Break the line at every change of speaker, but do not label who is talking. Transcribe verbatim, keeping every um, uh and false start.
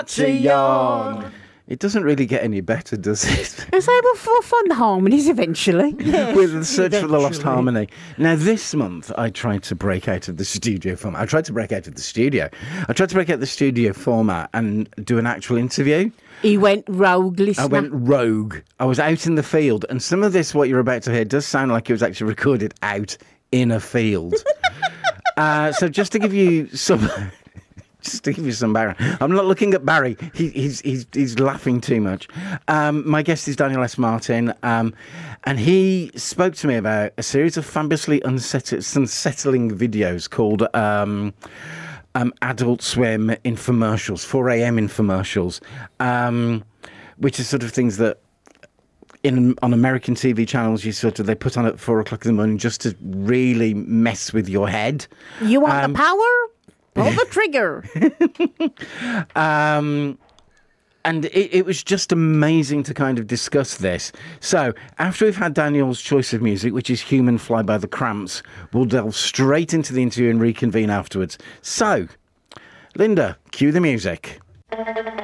Patreon. It doesn't really get any better, does it?
It's able for fun harmonies eventually.
Yes, With the search eventually. for the lost harmony. Now, this month, I tried to break out of the studio format. I tried to break out of the studio. I tried to break out the studio format and do an actual interview.
He went rogue, listener.
I went rogue. I was out in the field. And some of this, what you're about to hear, does sound like it was actually recorded out in a field. uh, so just to give you some... Just to give you some background. I'm not looking at Barry. He, he's he's he's laughing too much. Um, my guest is Daniel S. Martin, um, and he spoke to me about a series of fabulously unset- unsettling videos called um, um, Adult Swim infomercials, four a.m. infomercials, um, which are sort of things that in on American T V channels you sort of they put on at four o'clock in the morning just to really mess with your head.
You want
um,
the power? Pull the trigger.
um, and it, it was just amazing to kind of discuss this. So after we've had Daniel's choice of music, which is Human Fly by the Cramps, we'll delve straight into the interview and reconvene afterwards. So, Linda, cue the music.